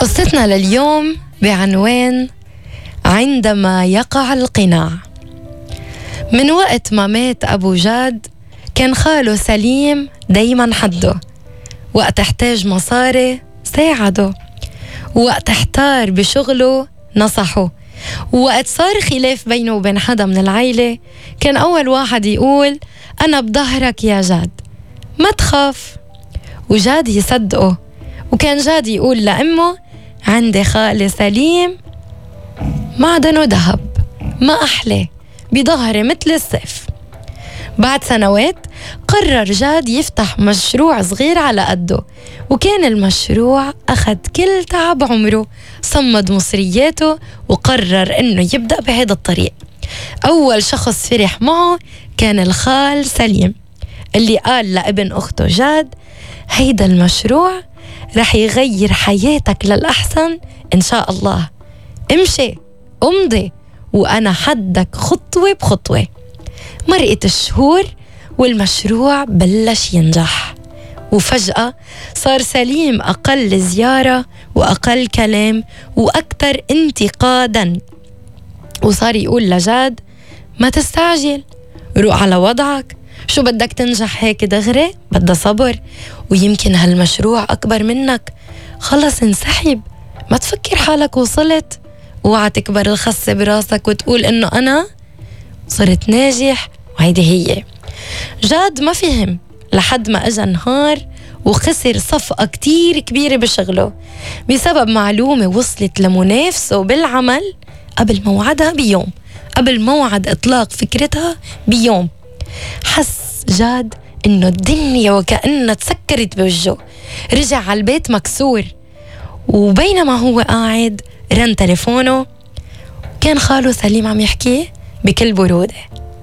قصتنا لليوم بعنوان عندما يقع القناع. من وقت ما مات أبو جاد كان خاله سليم دايما حده، وقت احتاج مصاري ساعده، وقت احتار بشغله نصحه، ووقت صار خلاف بينه وبين حدا من العيلة كان أول واحد يقول أنا بظهرك يا جاد، ما تخاف. وجاد يصدقه، وكان جاد يقول لأمه عندي خالي سليم معدنه ذهب، ما أحلى بظهري مثل السيف. بعد سنوات قرر جاد يفتح مشروع صغير على قده، وكان المشروع أخذ كل تعب عمره، صمد مصرياته وقرر إنه يبدأ بهذا الطريق. أول شخص فرح معه كان الخال سليم، اللي قال لابن أخته جاد هيدا المشروع رح يغير حياتك للأحسن إن شاء الله، امشي امضي وأنا حدك خطوة بخطوة. مرقت الشهور والمشروع بلش ينجح، وفجأة صار سليم أقل زيارة وأقل كلام وأكثر انتقادا، وصار يقول لجاد ما تستعجل، روح على وضعك، شو بدك تنجح هيك دغري؟ بدها صبر، ويمكن هالمشروع أكبر منك، خلص انسحب، ما تفكر حالك وصلت، اوعى تكبر الخسة براسك وتقول إنه أنا صرت ناجح وهيدي هي. جاد ما فهم لحد ما اجى نهار وخسر صفقة كتير كبيرة بشغله بسبب معلومة وصلت لمنافسه بالعمل قبل موعدها بيوم، قبل موعد إطلاق فكرتها بيوم. حس جاد إنه الدنيا وكأنها تسكرت بوجهه، رجع على البيت مكسور، وبينما هو قاعد رن تليفونه كان خاله سليم عم يحكي بكل برودة.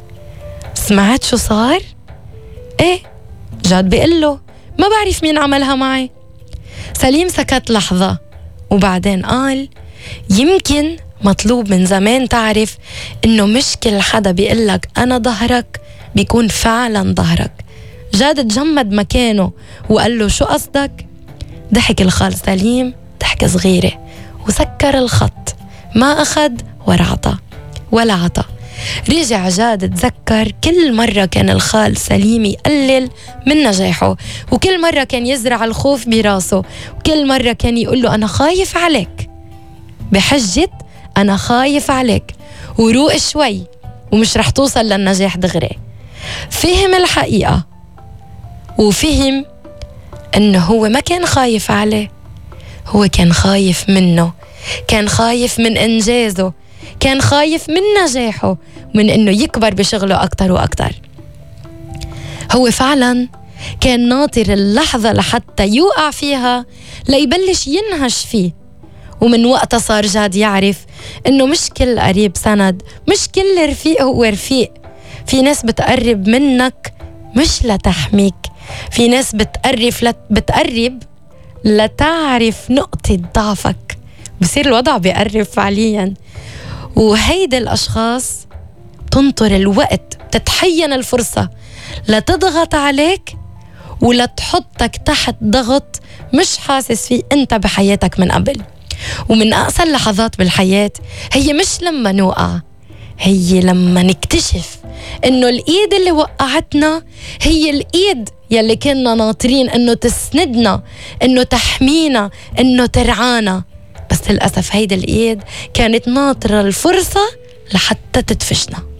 سمعت شو صار؟ ايه، جاد بيقول له ما بعرف مين عملها معي. سليم سكت لحظة وبعدين قال يمكن مطلوب من زمان تعرف انه مش كل حدا بيقلك انا ظهرك بيكون فعلا ظهرك. جاد تجمد مكانه وقال له شو قصدك؟ ضحك الخال سليم ضحكة صغيرة وسكر الخط، ما أخذ ولا عطى. رجع جاد تذكر كل مرة كان الخال سليم يقلل من نجاحه، وكل مرة كان يزرع الخوف براسه، وكل مرة كان يقول له أنا خايف عليك، بحجة أنا خايف عليك وروق شوي ومش رح توصل للنجاح دغري. فهم الحقيقة وفهم أنه هو ما كان خايف عليه، هو كان خايف منه، كان خايف من إنجازه، كان خايف من نجاحه، من إنه يكبر بشغله أكتر وأكتر. هو فعلا كان ناطر اللحظة لحتى يوقع فيها ليبلش ينهش فيه. ومن وقتها صار جاد يعرف إنه مش كل قريب سند، مش كل رفيق هو رفيق. في ناس بتقرب منك مش لتحميك، في ناس بتقرب لتعرف نقطة ضعفك، بصير الوضع بيقرب فعليا. وهيدا الأشخاص تنطر الوقت، تتحين الفرصة لتضغط عليك ولا تحطك تحت ضغط مش حاسس فيه أنت بحياتك من قبل. ومن أقصى اللحظات بالحياة هي مش لما نوقع، هي لما نكتشف إنه الإيد اللي وقعتنا هي الإيد يلي كنا ناطرين إنه تسندنا، إنه تحمينا، إنه ترعانا. بس للأسف هيدا الإيد كانت ناطرة الفرصة لحتى تدفشنا.